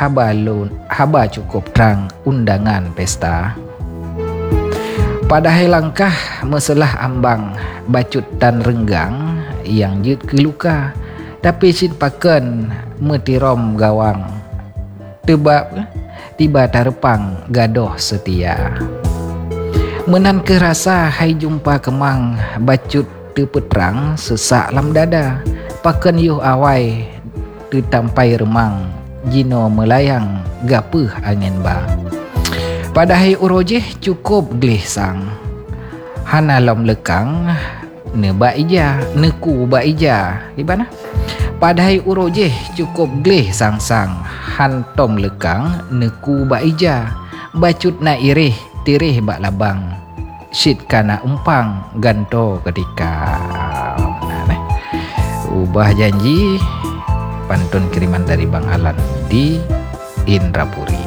haba cukup terang undangan pesta. Padahal langkah meselah ambang bacut dan renggang yang jut ke luka, tapi cin paken metirom gawang tiba tarepang gadoh setia. Menan ke rasa hai jumpa kemang bacut tepetrang sesak lam dada, paken yuh awai tetampai remang jino melayang gapuh angin ba. Padahal urojeh cukup glih sang hana lom lekang neba ija neku ba ija gimana. Padahal urojeh cukup glih sang hantom lekang neku ba ija bacut na irih tirih bak labang syit kana umpang ganto ketika. Ubah janji pantun kiriman dari Bang Alan di Indrapuri.